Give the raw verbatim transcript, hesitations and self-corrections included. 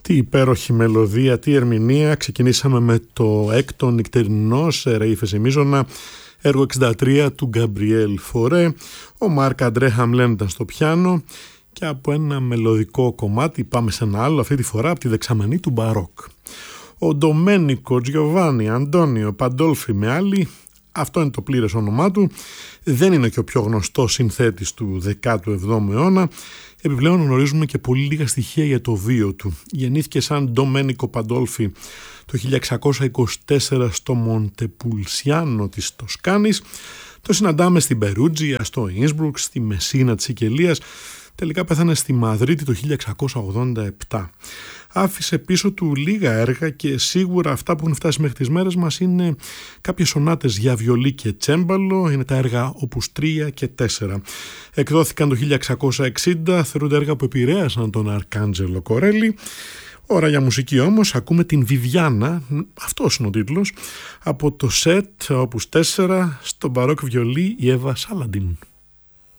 Τι υπέροχη μελωδία, τι ερμηνεία. Ξεκινήσαμε με το έκτο νυχτερινός Ρεϊ Φεσιμίζωνα, έργο εξήντα τρία του Γκαμπριέλ Φορέ. Ο Μάρκ Αντρέ Χαμλέν ήταν στο πιάνο και από ένα μελωδικό κομμάτι πάμε σε ένα άλλο, αυτή τη φορά από τη δεξαμενή του μπαρόκ. Ο Ντομένικο Τζιοβάνι Αντώνιο Παντόλφι με άλλη, αυτό είναι το πλήρες όνομά του, δεν είναι και ο πιο γνωστός συνθέτης του δέκατου εβδόμου αιώνα. Επιπλέον γνωρίζουμε και πολύ λίγα στοιχεία για το βίο του. Γεννήθηκε σαν Ντομένικο Παντόλφι το χίλια εξακόσια είκοσι τέσσερα στο Μοντεπουλσιάνο της Τοσκάνης. Το συναντάμε στην Περούτζια, στο Ίνσμπρουκ, στη Μεσίνα της Σικελίας. Τελικά πέθανε στη Μαδρίτη το χίλια εξακόσια ογδόντα επτά. Άφησε πίσω του λίγα έργα και σίγουρα αυτά που έχουν φτάσει μέχρι τις μέρες μας είναι κάποιες σονάτες για βιολί και τσέμπαλο, είναι τα έργα Όπους τρία και τέσσερα. Εκδόθηκαν το χίλια εξακόσια εξήντα, θεωρούνται έργα που επηρέασαν τον Αρκάντζελο Κορέλι. Ώρα για μουσική όμως, ακούμε την Βιβιάνα, αυτός είναι ο τίτλος, από το σετ Όπους τέσσερα στο μπαρόκ βιολί η Εύα Σάλαντιν.